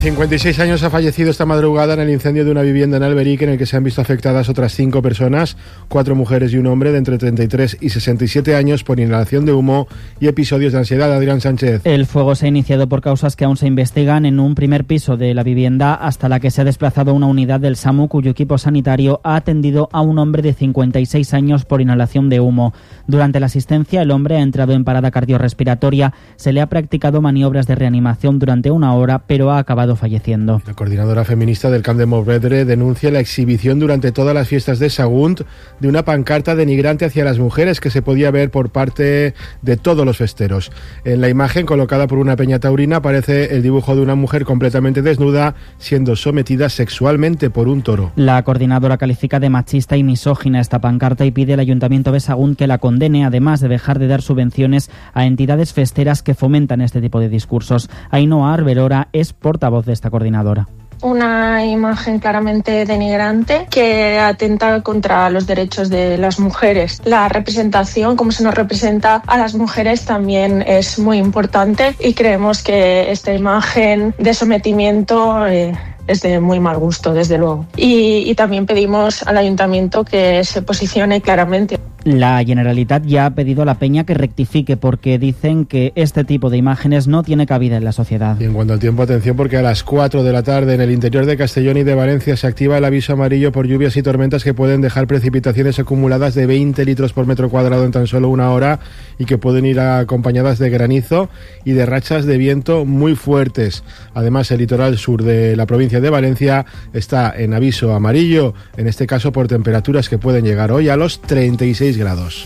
56 años ha fallecido esta madrugada en el incendio de una vivienda en Alberic, en el que se han visto afectadas otras 5 personas, 4 mujeres y un hombre de entre 33 y 67 años por inhalación de humo y episodios de ansiedad. Adrián Sánchez. El fuego se ha iniciado por causas que aún se investigan en un primer piso de la vivienda, hasta la que se ha desplazado una unidad del SAMU, cuyo equipo sanitario ha atendido a un hombre de 56 años por inhalación de humo. Durante la asistencia, el hombre ha entrado en parada cardiorrespiratoria, se le ha practicado maniobras de reanimación durante 1 hora, pero ha acabado falleciendo. La coordinadora feminista del Camp de Morvedre denuncia la exhibición durante todas las fiestas de Sagunt de una pancarta denigrante hacia las mujeres que se podía ver por parte de todos los festeros. En la imagen, colocada por una peña taurina, aparece el dibujo de una mujer completamente desnuda siendo sometida sexualmente por un toro. La coordinadora califica de machista y misógina esta pancarta y pide al Ayuntamiento de Sagunt que la condene, además de dejar de dar subvenciones a entidades festeras que fomentan este tipo de discursos. Ainhoa Arbeloa es portavoz de esta coordinadora. Una imagen claramente denigrante que atenta contra los derechos de las mujeres. La representación, como se nos representa a las mujeres, también es muy importante y creemos que esta imagen de sometimiento es de muy mal gusto, desde luego. Y también pedimos al Ayuntamiento que se posicione claramente. La Generalitat ya ha pedido a la peña que rectifique, porque dicen que este tipo de imágenes no tiene cabida en la sociedad. Y en cuanto al tiempo, atención, porque a las 4 de la tarde en el interior de Castellón y de Valencia se activa el aviso amarillo por lluvias y tormentas que pueden dejar precipitaciones acumuladas de 20 litros por metro cuadrado en tan solo 1 hora y que pueden ir acompañadas de granizo y de rachas de viento muy fuertes. Además, el litoral sur de la provincia de Valencia está en aviso amarillo, en este caso por temperaturas que pueden llegar hoy a los 36 grados.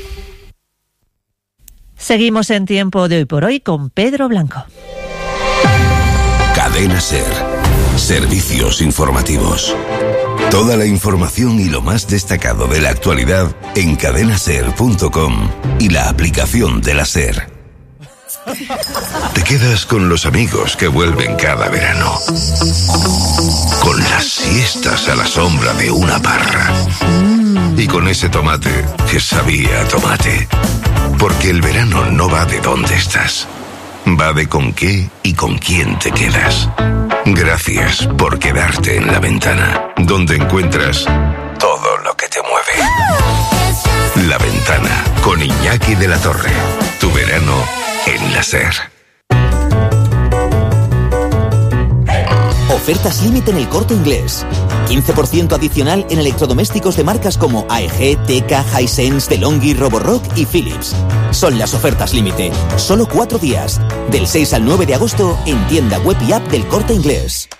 Seguimos en Tiempo de Hoy por Hoy con Pedro Blanco. Cadena SER. Servicios informativos. Toda la información y lo más destacado de la actualidad en cadenaser.com y la aplicación de la SER. Te quedas con los amigos que vuelven cada verano, con las siestas a la sombra de una parra y con ese tomate que sabía a tomate. Porque el verano no va de dónde estás, va de con qué y con quién te quedas. Gracias por quedarte en La Ventana, donde encuentras todo lo que te mueve. La Ventana, con Iñaki de la Torre. Tu verano en la SER. Ofertas límite en El Corte Inglés. 15% adicional en electrodomésticos de marcas como AEG, Teka, Hisense, DeLonghi, Roborock y Philips. Son las ofertas límite. Solo 4 días. Del 6 al 9 de agosto en tienda web y app del Corte Inglés.